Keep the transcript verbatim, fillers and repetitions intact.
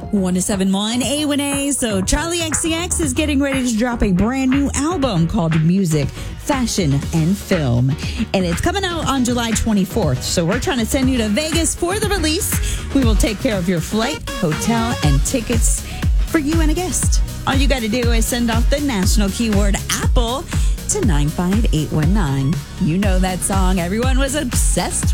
one oh seven point one A one A. So Charlie X C X is getting ready to drop a brand new album called Music, Fashion, and Film. And it's coming out on July twenty-fourth. So we're trying to send you to Vegas for the release. We will take care of your flight, hotel, and tickets for you and a guest. All you got to do is send off the national keyword Apple to nine five eight one nine. You know that song everyone was obsessed